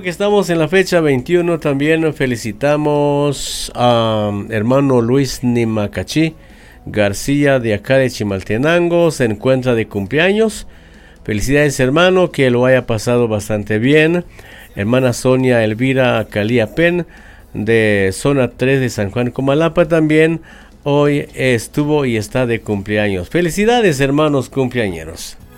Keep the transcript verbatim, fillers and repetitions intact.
que estamos en la fecha veintiuno, también felicitamos a hermano Luis Nimacachi García de acá de Chimaltenango, se encuentra de cumpleaños. Felicidades, hermano, que lo haya pasado bastante bien. Hermana Sonia Elvira Calía Pen de zona tres de San Juan Comalapa también hoy estuvo y está de cumpleaños. Felicidades, hermanos cumpleañeros.